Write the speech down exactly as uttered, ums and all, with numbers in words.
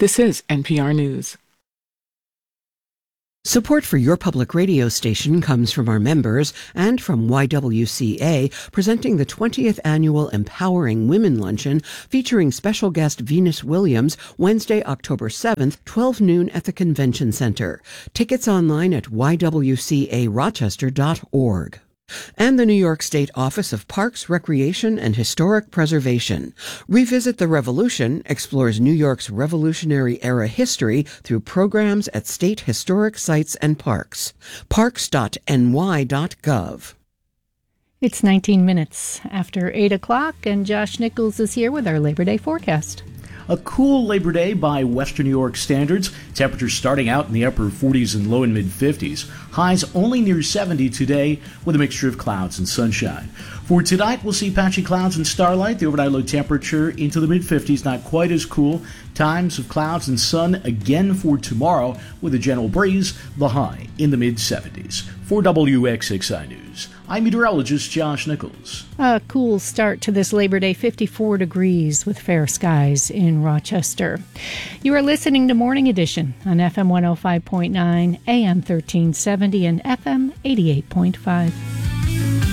This is N P R News. Support for your public radio station comes from our members and from Y W C A, presenting the twentieth Annual Empowering Women Luncheon, featuring special guest Venus Williams, Wednesday, October seventh, twelve noon at the Convention Center. Tickets online at y w c a rochester dot org. And the New York State Office of Parks, Recreation, and Historic Preservation. Revisit the Revolution explores New York's Revolutionary-era history through programs at state historic sites and parks. parks dot n y dot gov. It's nineteen minutes after eight o'clock, and Josh Nichols is here with our Labor Day forecast. A cool Labor Day by Western New York standards. Temperatures starting out in the upper forties and low and mid fifties. Highs only near seventy today with a mixture of clouds and sunshine. For tonight, we'll see patchy clouds and starlight. The overnight low temperature into the mid fifties, not quite as cool. Times of clouds and sun again for tomorrow with a gentle breeze. The high in the mid seventies. For W X X I News, I'm meteorologist Josh Nichols. A cool start to this Labor Day, fifty-four degrees with fair skies in Rochester. You are listening to Morning Edition on F M one oh five point nine, A M thirteen seventy, and F M eighty-eight point five.